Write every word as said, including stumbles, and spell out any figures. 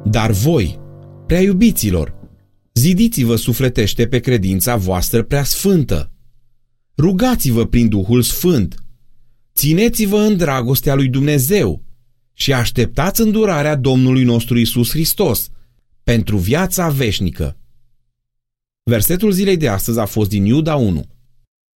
Dar voi, prea iubiților, zidiți-vă sufletește pe credința voastră prea sfântă. Rugați-vă prin Duhul Sfânt. Țineți-vă în dragostea lui Dumnezeu și așteptați îndurarea Domnului nostru Iisus Hristos pentru viața veșnică. Versetul zilei de astăzi a fost din Iuda unu,